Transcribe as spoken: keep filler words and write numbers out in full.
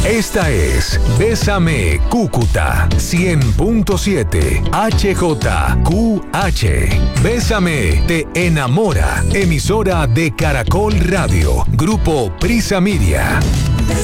Esta es Bésame Cúcuta cien punto siete H J Q H. Bésame te enamora. Emisora de Caracol Radio. Grupo Prisa Media.